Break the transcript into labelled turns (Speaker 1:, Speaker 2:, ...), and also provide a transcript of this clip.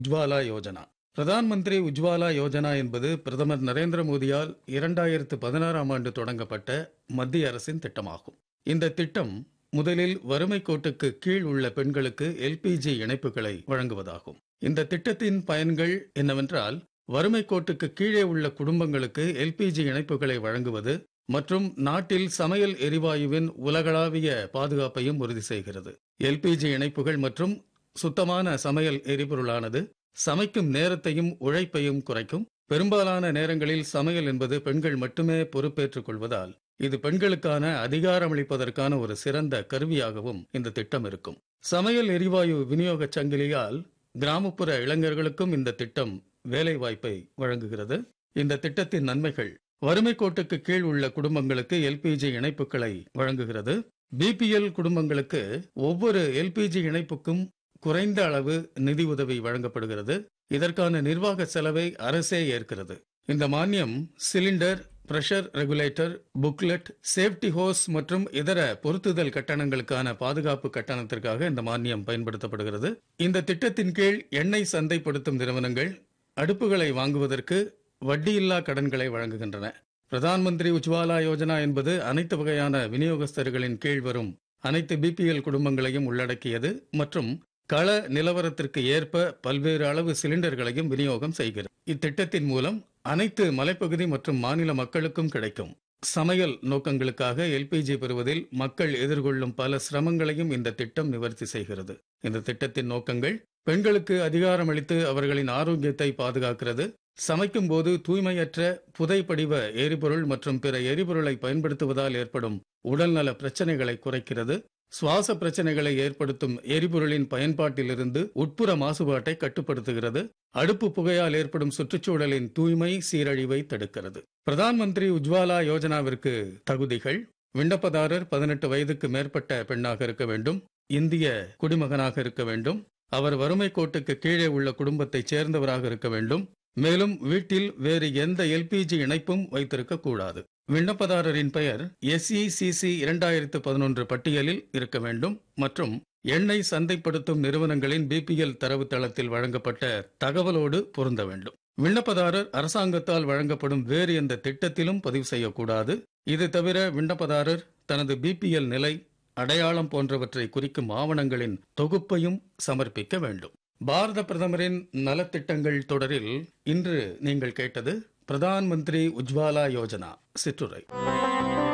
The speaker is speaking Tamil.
Speaker 1: உஜ்வாலா யோஜனா. பிரதான் மந்திரி உஜ்வாலா யோஜனா என்பது பிரதமர் நரேந்திர மோடியால் 2016ஆம் ஆண்டு தொடங்கப்பட்ட மத்திய அரசின் திட்டமாகும். இந்த திட்டம் முதலில் வறுமை கோட்டுக்கு கீழ் உள்ள பெண்களுக்கு எல்பிஜி இணைப்புகளை வழங்குவதாகும். இந்த திட்டத்தின் பயன்கள் என்னவென்றால், வறுமை கோட்டுக்கு கீழே உள்ள குடும்பங்களுக்கு எல்பிஜி இணைப்புகளை வழங்குவது மற்றும் நாட்டில் சமையல் எரிவாயுவின் உலகளாவிய பாதுகாப்பையும் உறுதி செய்கிறது. எல்பிஜி இணைப்புகள் மற்றும் சுத்தமான சமையல் எரிபொருளானது சமைக்கும் நேரத்தையும் உழைப்பையும் குறைக்கும். பெரும்பாலான நேரங்களில் சமையல் என்பது பெண்கள் மட்டுமே பொறுப்பேற்றுக் கொள்வதால் இது பெண்களுக்கான அதிகாரமளிப்பதற்கான ஒரு சிறந்த கருவியாகவும் இந்த திட்டம் இருக்கும். சமையல் எரிவாயு விநியோக சங்கிலியால் கிராமப்புற இளைஞர்களுக்கும் இந்த திட்டம் வேலைவாய்ப்பை வழங்குகிறது. இந்த திட்டத்தின் நன்மைகள்: வறுமை கோட்டுக்கு கீழ் உள்ள குடும்பங்களுக்கு எல்பிஜி இணைப்புகளை வழங்குகிறது. பிபிஎல் குடும்பங்களுக்கு ஒவ்வொரு எல்பிஜி இணைப்புக்கும் குறைந்த அளவு நிதி உதவி வழங்கப்படுகிறது. இதற்கான நிர்வாக செலவை அரசே ஏற்கிறது. இந்த மானியம் cylinder, pressure regulator, booklet, safety hose மற்றும் இதர பொருத்துதல் கட்டணங்களுக்கான பாதுகாப்பு கட்டணத்திற்காக இந்த மானியம் பயன்படுத்தப்படுகிறது. இந்த திட்டத்தின் கீழ் எண்ணெய் சந்தைப்படுத்தும் நிறுவனங்கள் அடுப்புகளை வாங்குவதற்கு வட்டியில்லா கடன்களை வழங்குகின்றன. பிரதான் மந்திரி உஜ்வாலா யோஜனா என்பது அனைத்து வகையான விநியோகஸ்தர்களின் கீழ் வரும் அனைத்து பிபிஎல் குடும்பங்களையும் உள்ளடக்கியது மற்றும் கள நிலவரத்திற்கு ஏற்ப பல்வேறு அளவு சிலிண்டர்களையும் விநியோகம் செய்கிறது. இத்திட்டத்தின் மூலம் அனைத்து மலைப்பகுதி மற்றும் மாநில மக்களுக்கும் கிடைக்கும். சமையல் நோக்கங்களுக்காக எல்பிஜி பெறுவதில் மக்கள் எதிர்கொள்ளும் பல சிரமங்களையும் இந்த திட்டம் நிவர்த்தி செய்கிறது. இந்த திட்டத்தின் நோக்கங்கள்: பெண்களுக்கு அதிகாரமளித்து அவர்களின் ஆரோக்கியத்தை பாதுகாக்கிறது, சமைக்கும் போது தூய்மையற்ற புதைப்படிவ எரிபொருள் மற்றும் பிற எரிபொருளை பயன்படுத்துவதால் ஏற்படும் உடல்நல பிரச்சனைகளை குறைக்கிறது, சுவாச பிரச்சனைகளை ஏற்படுத்தும் எரிபொருளின் பயன்பாட்டிலிருந்து உட்புற மாசுபாட்டை கட்டுப்படுத்துகிறது, அடுப்பு புகையால் ஏற்படும் சுற்றுச்சூழலின் தூய்மை சீரழிவை தடுக்கிறது. பிரதான் மந்திரி உஜ்வாலா யோஜனாவிற்கு தகுதிகள்: விண்ணப்பதாரர் 18 வயதுக்கு மேற்பட்ட பெண்ணாக இருக்க வேண்டும், இந்திய குடிமகனாக இருக்க வேண்டும், அவர் வறுமை கோட்டுக்கு கீழே உள்ள குடும்பத்தைச் சேர்ந்தவராக இருக்க வேண்டும், மேலும் வீட்டில் வேறு எந்த எல்பிஜி இணைப்பும் வைத்திருக்க கூடாது. விண்ணப்பதாரரின் பெயர் SECC 2011 பட்டியலில் இருக்க வேண்டும் மற்றும் எண்ணெய் சந்தைப்படுத்தும் நிறுவனங்களின் பிபிஎல் தரவுத்தளத்தில் வழங்கப்பட்ட தகவலோடு பொருந்த வேண்டும். விண்ணப்பதாரர் அரசாங்கத்தால் வழங்கப்படும் வேறு எந்த திட்டத்திலும் பதிவு செய்யக்கூடாது. இது தவிர விண்ணப்பதாரர் தனது பிபிஎல் நிலை, அடையாளம் போன்றவற்றை குறிக்கும் ஆவணங்களின் தொகுப்பையும் சமர்ப்பிக்க வேண்டும். பாரத பிரதமரின் நலத்திட்டங்கள் தொடரில் இன்று நீங்கள் கேட்டது பிரதான் மந்திரி உஜ்வாலா யோஜனா சிற்றுரை.